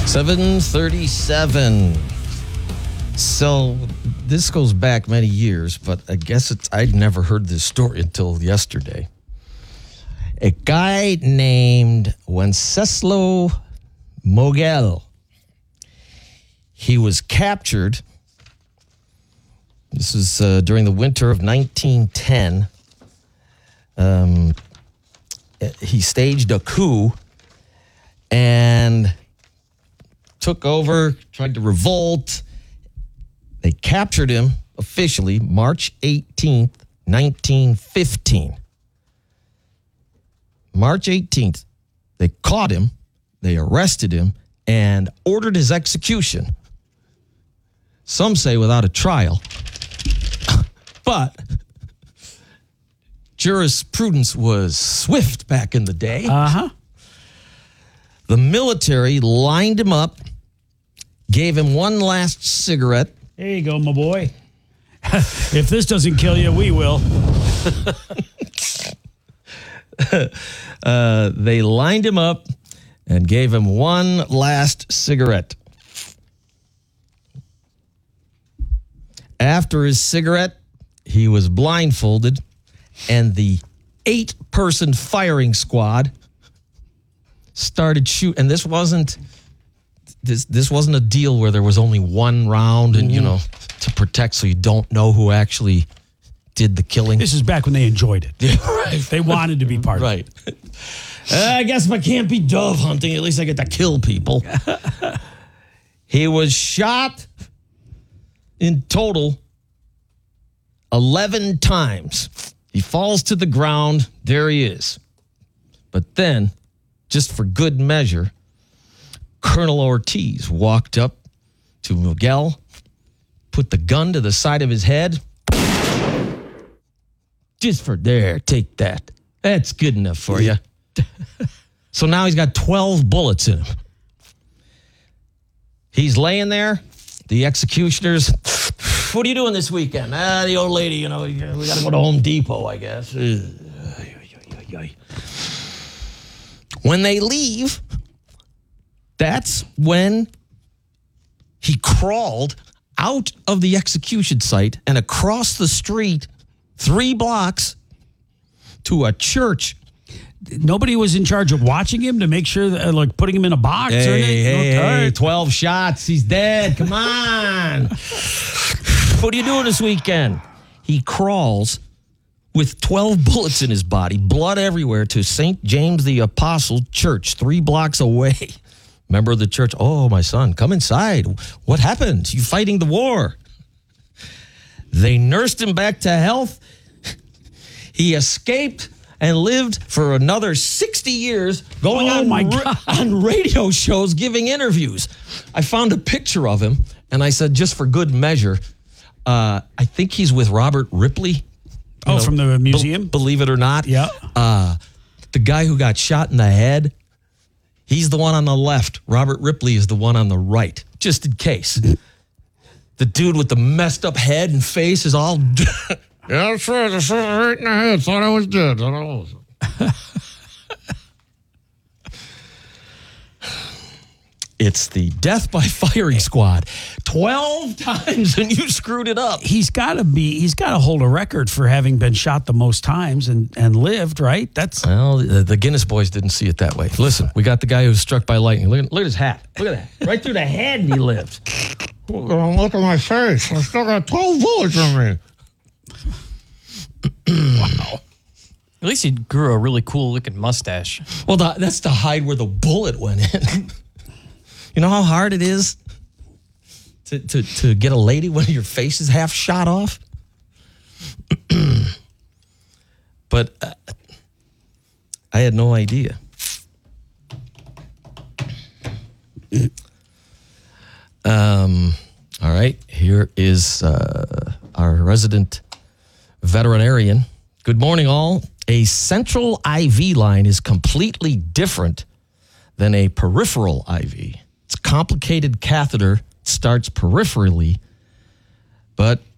7:37. So this goes back many years, but I guess I'd never heard this story until yesterday. A guy named Wenceslas Mogel. He was captured. This is during the winter of 1910. He staged a coup and took over, tried to revolt. They captured him officially March 18th, 1915. March 18th, they caught him, they arrested him, and ordered his execution. Some say without a trial. But jurisprudence was swift back in the day. Uh-huh. The military lined him up, gave him one last cigarette. There you go, my boy. If this doesn't kill you, we will. They lined him up and gave him one last cigarette. After his cigarette, he was blindfolded, and the 8-person firing squad started shooting. And this wasn't a deal where there was only one round and, to protect so you don't know who actually did the killing. This is back when they enjoyed it. Yeah, right. They wanted to be part of it. Right. I guess if I can't be dove hunting, at least I get to kill people. He was shot in total 11 times. He falls to the ground. There he is. But then, just for good measure, Colonel Ortiz walked up to Miguel, put the gun to the side of his head. Just for there, take that. That's good enough for you. So now he's got 12 bullets in him. He's laying there. The executioners, what are you doing this weekend? The old lady, we got to go to Home Depot, I guess. When they leave, that's when he crawled out of the execution site and across the street 3 blocks to a church. Nobody was in charge of watching him to make sure that, putting him in a box or anything? Hey, 12 shots. He's dead. Come on. What are you doing this weekend? He crawls with 12 bullets in his body, blood everywhere, to St. James the Apostle Church, 3 blocks away. Member of the church, oh, my son, come inside. What happened? You fighting the war? They nursed him back to health. He escaped and lived for another 60 years going on radio shows giving interviews. I found a picture of him, and I said, just for good measure, I think he's with Robert Ripley. From the museum? Believe it or not. Yeah. The guy who got shot in the head, he's the one on the left. Robert Ripley is the one on the right, just in case. The dude with the messed up head and face is all... Yeah, that's right. I shot right in the head. Thought I was dead. It's the death by firing squad. 12 times and you screwed it up. He's got to hold a record for having been shot the most times and lived, right? Well, the Guinness boys didn't see it that way. Listen, we got the guy who was struck by lightning. Look at his hat. Look at that. Right through the head he lived. Look at my face. I still got 12 bullets in me. Wow. At least he grew a really cool looking mustache. Well, that's to hide where the bullet went in. You know how hard it is to get a lady when your face is half shot off? But I had no idea. All right, here is our resident veterinarian. Good morning, all. A central IV line is completely different than a peripheral IV. It's a complicated catheter, starts peripherally, but